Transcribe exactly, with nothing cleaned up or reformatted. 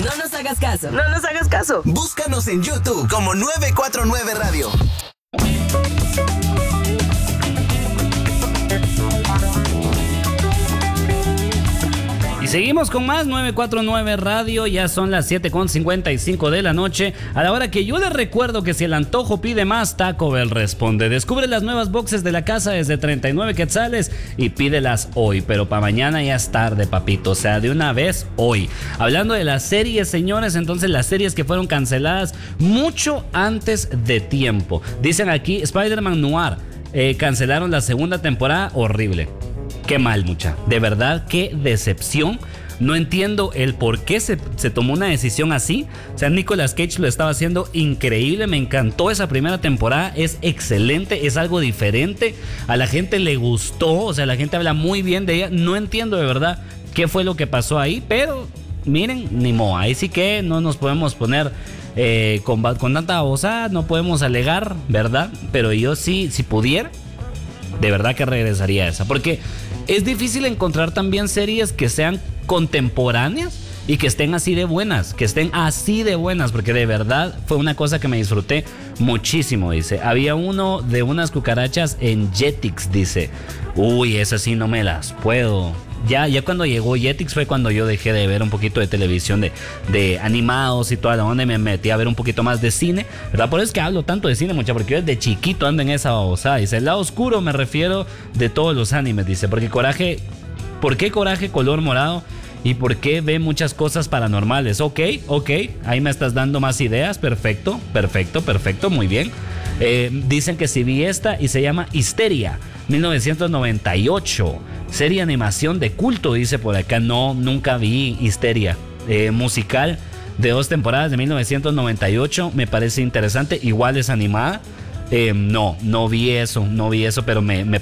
No nos hagas caso. No nos hagas caso. Búscanos en YouTube como nueve cuatro nueve Radio. Y seguimos con más nueve cuatro nueve Radio, ya son las siete con cincuenta y cinco de la noche, a la hora que yo les recuerdo que si el antojo pide más, Taco Bell responde. Descubre las nuevas boxes de la casa desde treinta y nueve quetzales y pídelas hoy, pero para mañana ya es tarde, papito, o sea, de una vez hoy. Hablando de las series, señores, entonces las series que fueron canceladas mucho antes de tiempo. Dicen aquí, Spider-Man Noir, eh, cancelaron la segunda temporada, horrible. Qué mal, mucha. De verdad, qué decepción. No entiendo el por qué se, se tomó una decisión así. O sea, Nicolas Cage lo estaba haciendo increíble. Me encantó esa primera temporada. Es excelente, es algo diferente. A la gente le gustó. O sea, la gente habla muy bien de ella. No entiendo de verdad qué fue lo que pasó ahí. Pero miren, ni modo. Ahí sí que no nos podemos poner eh, con, con tanta babosada. No podemos alegar, ¿verdad? Pero yo sí, si pudiera, de verdad que regresaría a esa. Porque es difícil encontrar también series que sean contemporáneas y que estén así de buenas, que estén así de buenas, porque de verdad fue una cosa que me disfruté muchísimo, dice. Había uno de unas cucarachas en Jetix, dice. Uy, esas sí no me las puedo. Ya, ya cuando llegó Jetix fue cuando yo dejé de ver un poquito de televisión de, de animados y toda la onda y me metí a ver un poquito más de cine, ¿verdad? Por eso es que hablo tanto de cine, mucha, porque yo desde chiquito ando en esa babosada. Dice, el lado oscuro me refiero de todos los animes, dice, porque Coraje, ¿por qué Coraje color morado? ¿Y por qué ve muchas cosas paranormales? Ok, ok, ahí me estás dando más ideas, perfecto, perfecto, perfecto, muy bien. Eh, dicen que si vi esta y se llama Histeria, mil novecientos noventa y ocho, serie animación de culto, dice por acá. No, nunca vi Histeria. Eh, musical de dos temporadas de mil novecientos noventa y ocho, me parece interesante, igual es animada. Eh, no, no vi eso, no vi eso, pero me, me